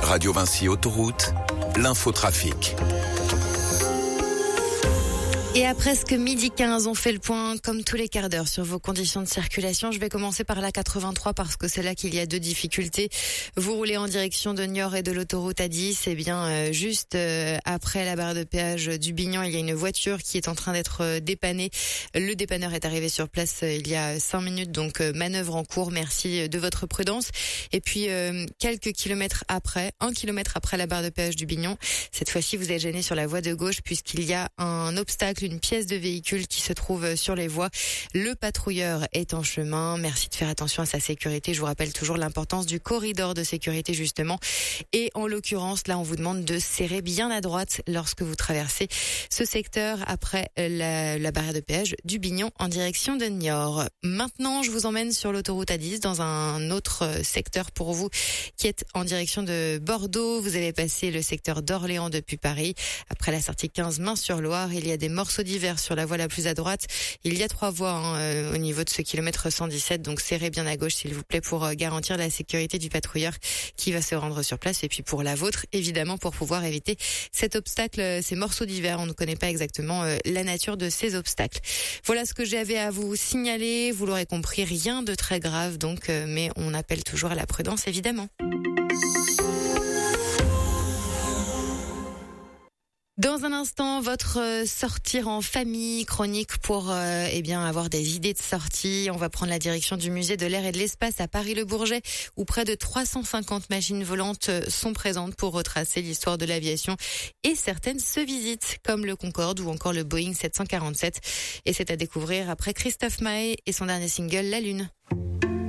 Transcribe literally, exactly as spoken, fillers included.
Radio Vinci Autoroute, l'infotrafic. Et à presque midi quinze, on fait le point comme tous les quarts d'heure sur vos conditions de circulation. Je vais commencer par la quatre-vingt-trois parce que c'est là qu'il y a deux difficultés. Vous roulez en direction de Niort et de l'autoroute A dix. Eh bien, euh, juste euh, après la barre de péage du Bignon, il y a une voiture qui est en train d'être euh, dépannée. Le dépanneur est arrivé sur place euh, il y a cinq minutes, donc euh, manœuvre en cours. Merci de votre prudence. Et puis, euh, quelques kilomètres après, un kilomètre après la barre de péage du Bignon, cette fois-ci, vous êtes gêné sur la voie de gauche puisqu'il y a un obstacle, une pièce de véhicule qui se trouve sur les voies. Le patrouilleur est en chemin. Merci de faire attention à sa sécurité. Je vous rappelle toujours l'importance du corridor de sécurité justement. Et en l'occurrence, là, on vous demande de serrer bien à droite lorsque vous traversez ce secteur après la, la barrière de péage du Bignon en direction de Niort. Maintenant, je vous emmène sur l'autoroute A dix dans un autre secteur pour vous qui est en direction de Bordeaux. Vous avez passé le secteur d'Orléans depuis Paris. Après la sortie quinze Main-sur-Loire, il y a des morceaux d'hiver sur la voie la plus à droite. Il y a trois voies hein, euh, au niveau de ce kilomètre cent dix-sept, donc serrez bien à gauche s'il vous plaît pour euh, garantir la sécurité du patrouilleur qui va se rendre sur place et puis pour la vôtre évidemment pour pouvoir éviter cet obstacle, euh, ces morceaux d'hiver. On ne connaît pas exactement euh, la nature de ces obstacles. Voilà ce que j'avais à vous signaler. Vous l'aurez compris, rien de très grave donc, euh, mais on appelle toujours à la prudence évidemment. Dans un instant, votre sortir en famille chronique pour euh, eh bien avoir des idées de sortie. On va prendre la direction du musée de l'air et de l'espace à Paris-le-Bourget où près de trois cent cinquante machines volantes sont présentes pour retracer l'histoire de l'aviation et certaines se visitent comme le Concorde ou encore le Boeing sept cent quarante-sept. Et c'est à découvrir après Christophe Maé et son dernier single La Lune.